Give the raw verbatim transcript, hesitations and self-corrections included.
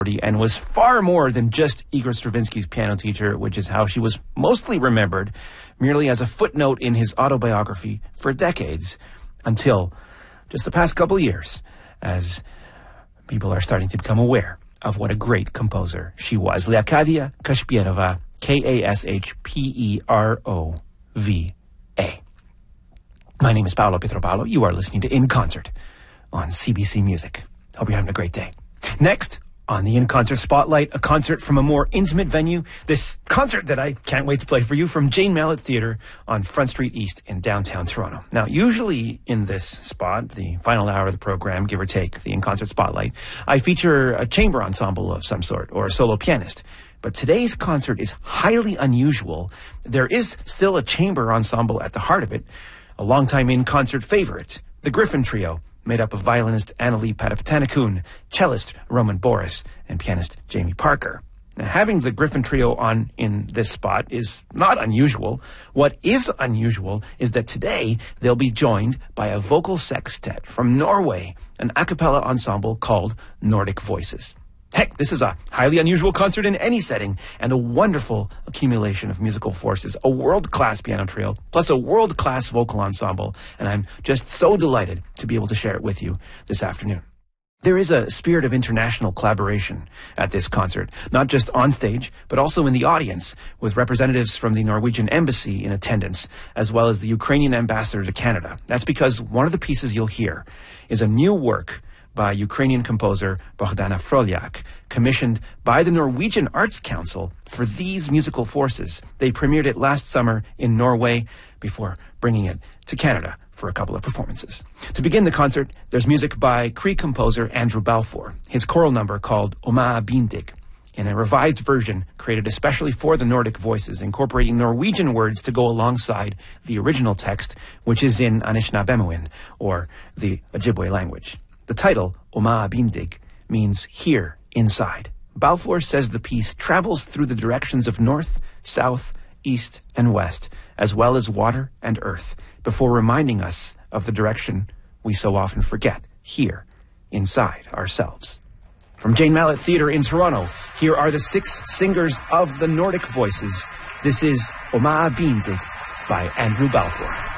and was far more than just Igor Stravinsky's piano teacher, which is how she was mostly remembered, merely as a footnote in his autobiography for decades, until just the past couple years, as people are starting to become aware of what a great composer she was. Leocadia Kashpirova, K A S H P E R O V A. My name is Paolo Pietropalo. You are listening to In Concert on C B C Music. Hope you're having a great day. Next, on the In Concert Spotlight, a concert from a more intimate venue. This concert that I can't wait to play for you from Jane Mallett Theatre on Front Street East in downtown Toronto. Now, usually in this spot, the final hour of the program, give or take, the In Concert Spotlight, I feature a chamber ensemble of some sort or a solo pianist. But today's concert is highly unusual. There is still a chamber ensemble at the heart of it, a longtime In Concert favorite, the Griffin Trio, made up of violinist Annalie Patapatanakun, cellist Roman Boris, and pianist Jamie Parker. Now, having the Griffin Trio on in this spot is not unusual. What is unusual is that today they'll be joined by a vocal sextet from Norway, an a cappella ensemble called Nordic Voices. Heck, this is a highly unusual concert in any setting, and a wonderful accumulation of musical forces. A world-class piano trio, plus a world-class vocal ensemble, and I'm just so delighted to be able to share it with you this afternoon. There is a spirit of international collaboration at this concert, not just on stage, but also in the audience, with representatives from the Norwegian Embassy in attendance, as well as the Ukrainian ambassador to Canada. That's because one of the pieces you'll hear is a new work by Ukrainian composer Bohdana Frolyak, commissioned by the Norwegian Arts Council for these musical forces. They premiered it last summer in Norway before bringing it to Canada for a couple of performances. To begin the concert, there's music by Cree composer Andrew Balfour, his choral number called Oma Bindig, in a revised version created especially for the Nordic Voices, incorporating Norwegian words to go alongside the original text, which is in Anishinaabemoin, or the Ojibwe language. The title, Oma Bindig, means here, inside. Balfour says the piece travels through the directions of north, south, east, and west, as well as water and earth, before reminding us of the direction we so often forget, here, inside ourselves. From Jane Mallett Theatre in Toronto, here are the six singers of the Nordic Voices. This is Oma Bindig by Andrew Balfour.